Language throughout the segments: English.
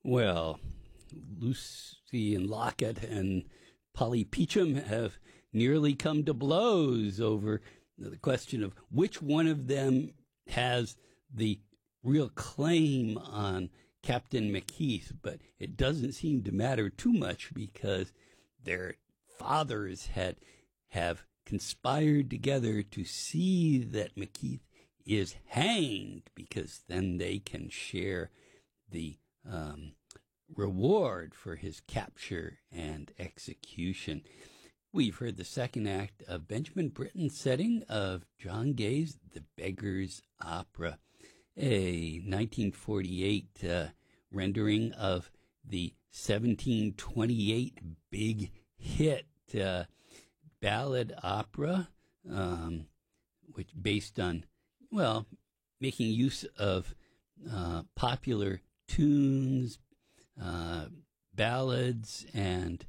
Well, Lucy and Lockett and Polly Peachum have nearly come to blows over the question of which one of them has the real claim on Captain McKeith, but it doesn't seem to matter too much because their fathers have conspired together to see that McKeith is hanged, because then they can share the reward for his capture and execution. We've heard the second act of Benjamin Britten's setting of John Gay's The Beggar's Opera, a 1948 rendering of the 1728 big hit ballad opera, which based on, well, making use of popular tunes, ballads, and,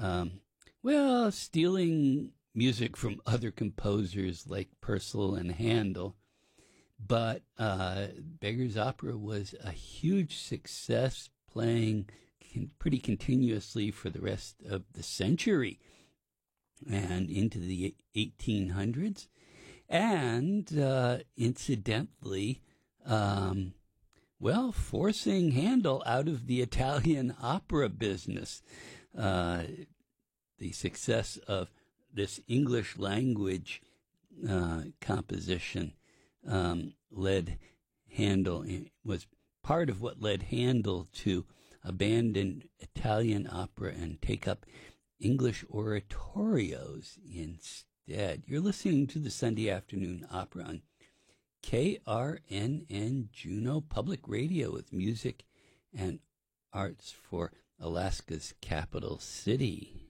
stealing music from other composers like Purcell and Handel. But Beggar's Opera was a huge success, playing pretty continuously for the rest of the century and into the 1800s. And incidentally, forcing Handel out of the Italian opera business. The success of this English language composition was part of what led Handel to abandon Italian opera and take up English oratorios instead. You're listening to the Sunday Afternoon Opera on KRNN Juneau Public Radio, with music and arts for Alaska's capital city.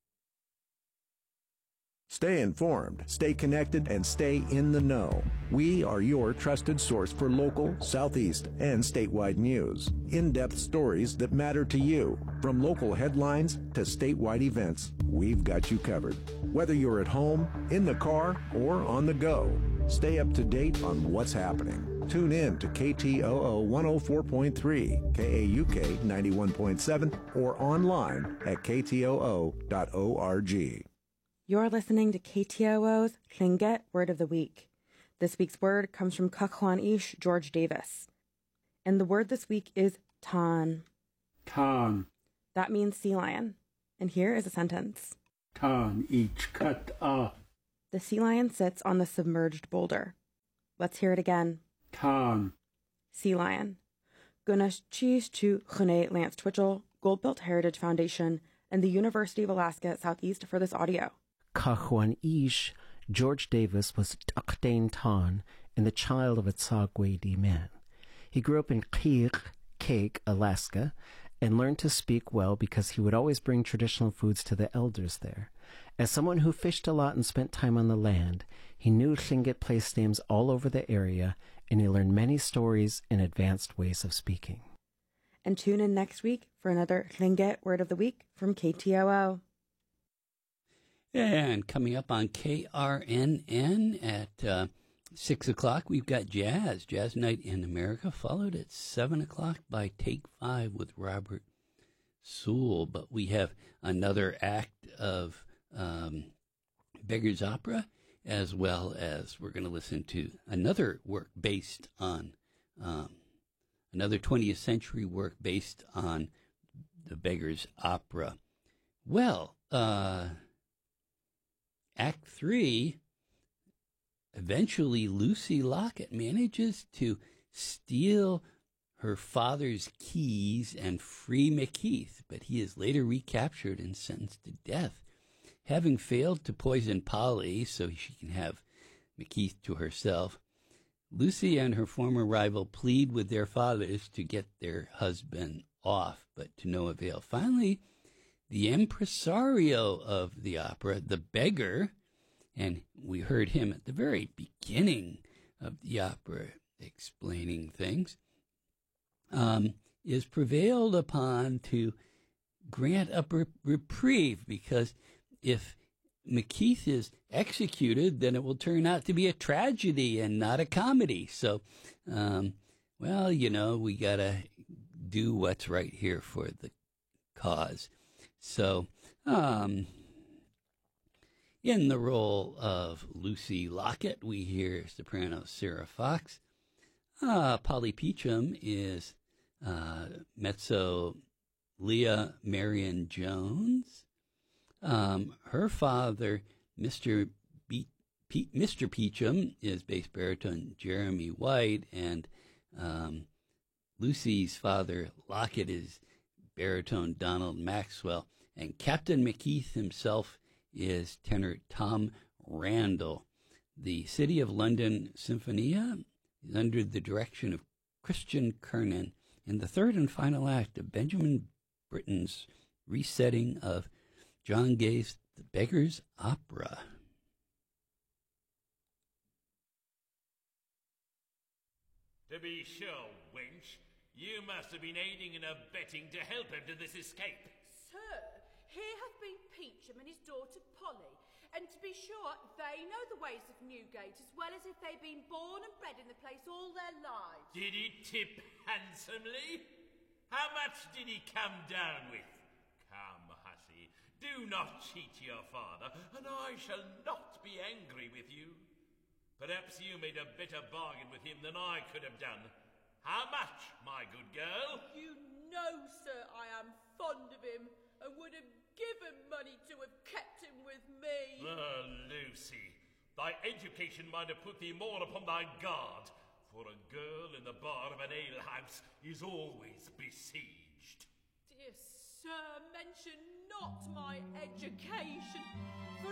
Stay informed, stay connected, and stay in the know. We are your trusted source for local, Southeast, and statewide news. In-depth stories that matter to you. From local headlines to statewide events, we've got you covered. Whether you're at home, in the car, or on the go, stay up to date on what's happening. Tune in to KTOO 104.3, KAUK 91.7, or online at ktoo.org. You're listening to KTOO's Tlingit Word of the Week. This week's word comes from Kakwan Ish George Davis. And the word this week is tan. Tan. That means sea lion. And here is a sentence. Tan ich kat a. The sea lion sits on the submerged boulder. Let's hear it again. Tan. Sea lion. Gunash cheese to Chune Lance Twitchell, Goldbelt Heritage Foundation, and the University of Alaska at Southeast for this audio. Kakwan Ish George Davis was Takdain Tan and the child of a Tsagwe man. He grew up in Kake, Alaska, and learned to speak well because he would always bring traditional foods to the elders there. As someone who fished a lot and spent time on the land, he knew Tlingit place names all over the area, and he learned many stories and advanced ways of speaking. And tune in next week for another Tlingit Word of the Week from KTOO. And coming up on KRNN at 6 o'clock, we've got Jazz Night in America, followed at 7 o'clock by Take 5 with Robert Sewell. But we have another act of Beggar's Opera, as well as we're going to listen to another work based on, another 20th century work based on the Beggar's Opera. Well, Act 3, eventually Lucy Lockett manages to steal her father's keys and free McKeith, but he is later recaptured and sentenced to death. Having failed to poison Polly so she can have McKeith to herself, Lucy and her former rival plead with their fathers to get their husband off, but to no avail. Finally, the impresario of the opera, the beggar, and we heard him at the very beginning of the opera explaining things, is prevailed upon to grant a reprieve, because if McKeith is executed, then it will turn out to be a tragedy and not a comedy. So, we got to do what's right here for the cause. So, in the role of Lucy Lockett, we hear soprano Sarah Fox. Polly Peachum is mezzo Leah Marion Jones. Her father, Mr. Peachum, is bass baritone Jeremy White, and Lucy's father, Lockett, is baritone Donald Maxwell, and Captain McKeith himself is tenor Tom Randall. The City of London Symphonia is under the direction of Christian Kernan in the third and final act of Benjamin Britten's resetting of John Gay's The Beggar's Opera. To be sure, wench, you must have been aiding and abetting to help him to this escape. Sir, here hath been Peachum and his daughter Polly, and to be sure, they know the ways of Newgate as well as if they'd been born and bred in the place all their lives. Did he tip handsomely? How much did he come down with? Come, hussy, do not cheat your father, and I shall not be angry with you. Perhaps you made a better bargain with him than I could have done. How much, my good girl? You know, sir, I am fond of him, and would have given money to have kept him with me. Lucy, thy education might have put thee more upon thy guard, for a girl in the bar of an alehouse is always besieged. Dear sir, mention not my education, for